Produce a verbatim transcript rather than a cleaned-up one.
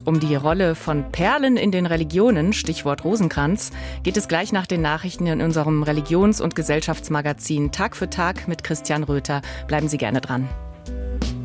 Um die Rolle von Perlen in den Religionen, Stichwort Rosenkranz, geht es gleich nach den Nachrichten in unserem Religions- und Gesellschaftsmagazin Tag für Tag mit Christian Röther. Bleiben Sie gerne dran.